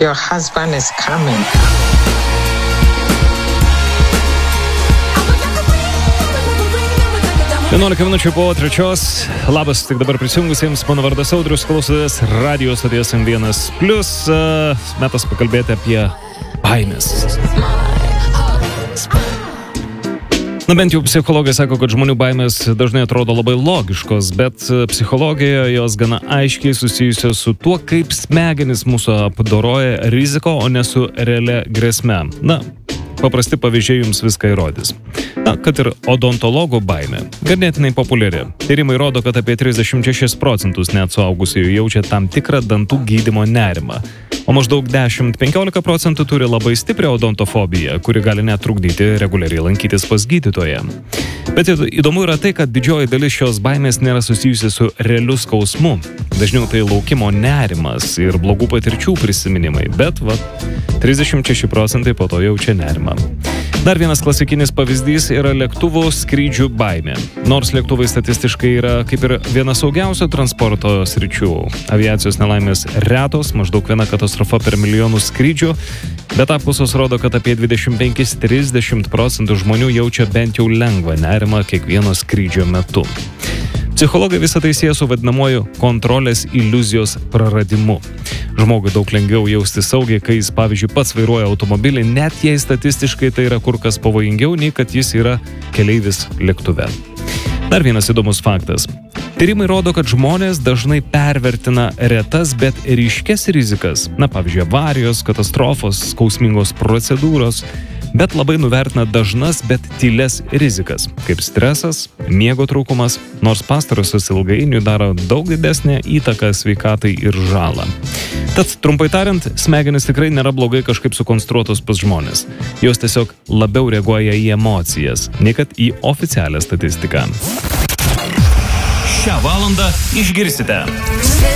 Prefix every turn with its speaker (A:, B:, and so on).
A: your husband is coming.
B: 11 minučių po 3. Labas, tik dabar prisijungusiems, mano vardas Audrius, klausotės radio stoties M1+. Metas pakalbėti apie baimės. Bent jau psichologai sako, kad žmonių baimės dažnai atrodo labai logiškos, bet psichologijoje jos gana aiškiai susijusios su tuo, kaip smegenys mūsų apdoroja riziką, o ne su realia grėsme. Paprasti pavyzdžiai jums viską įrodys. Kad ir odontologų baimė ganėtinai populiari. Tyrimai rodo, kad apie 36% net suaugusiųjų jaučia tam tikrą dantų gydymo nerimą, o maždaug 10-15% turi labai stiprią odontofobiją, kuri gali net trukdyti reguliariai lankytis pas gydytoją. Bet įdomu yra tai, kad didžioji dalis šios baimės nėra susijusi su realiu skausmu. Dažniau tai laukimo nerimas ir blogų patirčių prisiminimai, bet 36% po to jaučia nerimą. Dar vienas klasikinis pavyzdys yra lėktuvų skrydžių baimė. Nors lėktuvai statistiškai yra kaip ir viena saugiausių transporto sričių. Aviacijos nelaimės retos, maždaug viena katastrofa per milijonus skrydžių, bet apklausos rodo, kad apie 25-30% žmonių jaučia bent jau lengvą nerimą kiekvieno skrydžio metu. Psichologai visą tai sieja su vadinamuoju kontrolės iliuzijos praradimu. Žmogui daug lengviau jausti saugiai, kai jis, pavyzdžiui, pats vairuoja automobilį, net jei statistiškai tai yra kur kas pavojingiau, nei kad jis yra keleivis lėktuve. Dar vienas įdomus faktas. Tyrimai rodo, kad žmonės dažnai pervertina retas, bet ryškes rizikas, pavyzdžiui, avarijos, katastrofos, skausmingos procedūros, bet labai nuvertina dažnas, bet tyles rizikas, kaip stresas, miego trūkumas, nors pastarosios ilgainiui daro daug didesnę įtaką sveikatai ir žalą. Tad, trumpai tariant, smegenys tikrai nėra blogai kažkaip sukonstruotos pas žmonės. Jos tiesiog labiau reaguoja į emocijas, nei kad į oficialią statistiką. Šią valandą išgirsite.